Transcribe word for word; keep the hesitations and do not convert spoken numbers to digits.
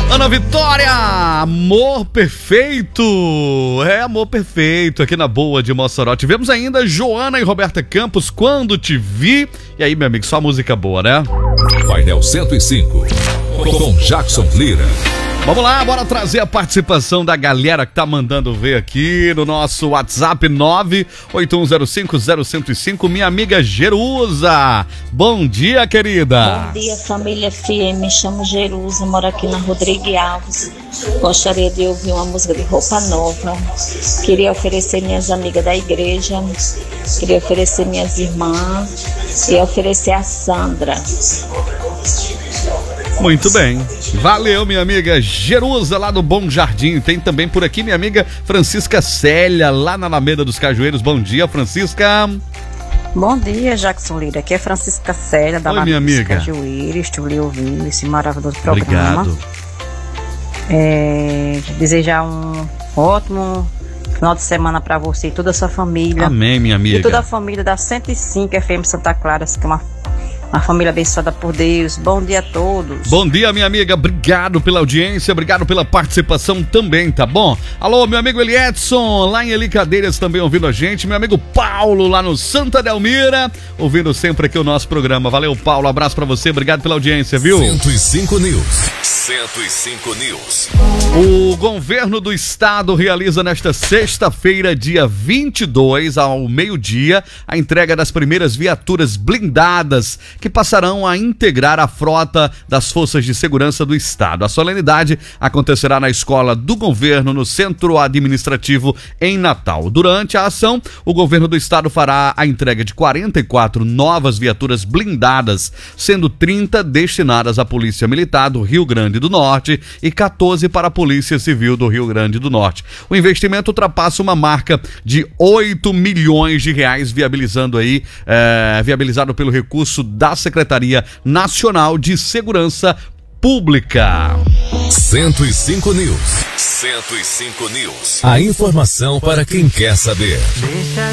Ana Vitória, amor perfeito, é amor perfeito aqui na Boa de Mossoró. Tivemos ainda Joana e Roberta Campos, Quando Te Vi. E aí, meu amigo, só música boa, né? Painel cento e cinco, com Jackson Lira. Vamos lá, bora trazer a participação da galera que tá mandando ver aqui no nosso WhatsApp nove oito um zero cinco zero zero zero cinco. Minha amiga Jerusa. Bom dia, querida. Bom dia, família F M. Me chamo Jerusa, moro aqui na Rodrigues Alves. Gostaria de ouvir uma música de Roupa Nova. Queria oferecer minhas amigas da igreja. Queria oferecer minhas irmãs. E oferecer a Sandra. Muito bem, valeu, minha amiga Jerusa, lá do Bom Jardim. Tem também por aqui minha amiga Francisca Célia, lá na Alameda dos Cajueiros. Bom dia, Francisca. Bom dia, Jackson Lira. Aqui é Francisca Célia, da Alameda dos Cajueiros. Estou lhe ouvindo esse maravilhoso programa. Obrigado. É, desejar um ótimo final de semana para você e toda a sua família. Amém, minha amiga. E toda a família da cento e cinco F M Santa Clara, que é uma Uma família abençoada por Deus. Bom dia a todos. Bom dia, minha amiga. Obrigado pela audiência, obrigado pela participação também, tá bom? Alô, meu amigo Eliedson, lá em Eli Cadeiras também ouvindo a gente. Meu amigo Paulo, lá no Santa Delmira, ouvindo sempre aqui o nosso programa. Valeu, Paulo. Abraço pra você, obrigado pela audiência, viu? cento e cinco News. cento e cinco News. O governo do estado realiza nesta sexta-feira, dia vinte e dois, ao meio-dia, a entrega das primeiras viaturas blindadas que passarão a integrar a frota das forças de segurança do estado. A solenidade acontecerá na Escola do Governo, no Centro Administrativo, em Natal. Durante a ação, o governo do estado fará a entrega de quarenta e quatro novas viaturas blindadas, sendo trinta destinadas à Polícia Militar do Rio Grande do Norte e quatorze para a Polícia Civil do Rio Grande do Norte. O investimento ultrapassa uma marca de oito milhões de reais, viabilizando aí, é, viabilizado pelo recurso da Secretaria Nacional de Segurança Pública. cento e cinco News. cento e cinco News. A informação para quem quer saber.